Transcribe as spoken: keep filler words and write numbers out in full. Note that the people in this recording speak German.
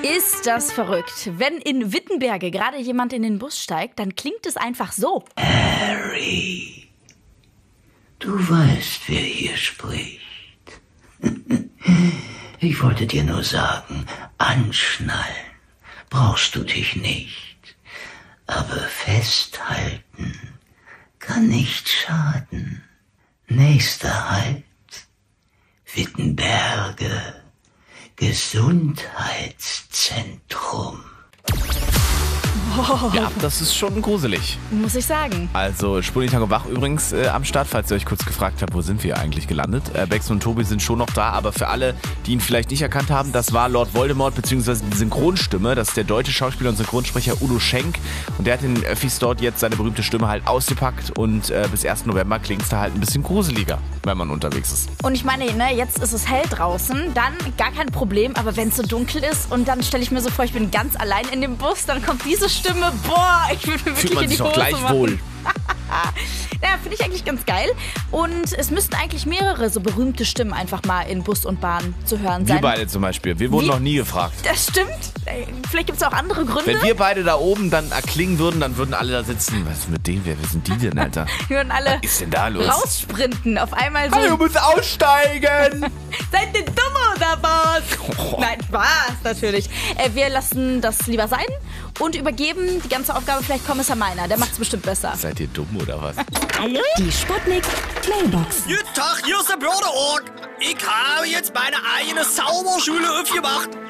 Ist das verrückt? Wenn in Wittenberge gerade jemand in den Bus steigt, dann klingt es einfach so. Harry, du weißt, wer hier spricht. Ich wollte dir nur sagen, anschnallen brauchst du dich nicht. Aber festhalten kann nicht schaden. Nächster Halt, Wittenberge, Gesundheitszentrum. Oh. Ja, das ist schon gruselig. Muss ich sagen. Also Sputnik Wach übrigens äh, am Start, falls ihr euch kurz gefragt habt, wo sind wir eigentlich gelandet. Äh, Bex und Tobi sind schon noch da, aber für alle, die ihn vielleicht nicht erkannt haben, das war Lord Voldemort bzw. die Synchronstimme. Das ist der deutsche Schauspieler und Synchronsprecher Udo Schenk. Und der hat in den Öffis dort jetzt seine berühmte Stimme halt ausgepackt. Und äh, bis ersten November klingt es da halt ein bisschen gruseliger, wenn man unterwegs ist. Und ich meine, ne, jetzt ist es hell draußen, dann gar kein Problem. Aber wenn es so dunkel ist und dann stelle ich mir so vor, ich bin ganz allein in dem Bus, dann kommt diese Stimme, boah, ich würde mir Fühlt wirklich man in die sich auch Hose gleich machen. wohl. Ja, finde ich eigentlich ganz geil. Und es müssten eigentlich mehrere so berühmte Stimmen einfach mal in Bus und Bahn zu hören sein. Wir beide zum Beispiel. Wir wurden Wie? noch nie gefragt. Das stimmt. Ey, Vielleicht gibt es auch andere Gründe. Wenn wir beide da oben dann erklingen würden, dann würden alle da sitzen. Was ist mit denen? Wer sind die denn, Alter? Wir würden alle Was ist denn da los? raussprinten. Auf einmal so. Hey, du musst aussteigen! Seid ihr dumm oder was? Oh. Nein, Spaß natürlich. Äh, wir lassen das lieber sein und übergeben die ganze Aufgabe vielleicht Kommissar Meiner. Der macht's bestimmt besser. Seid ihr dumm oder was? Die Sputnik Mailbox. Guten Tag, hier ist der Börderorg. Ich habe jetzt meine eigene Zauberschule aufgemacht.